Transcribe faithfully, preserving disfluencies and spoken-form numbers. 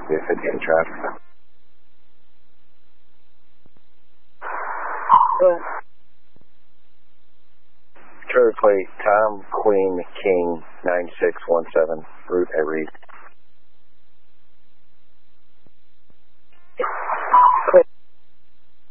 If it's in traffic. What? Trailer plate, Tom Queen King nine six one seven, route Everett.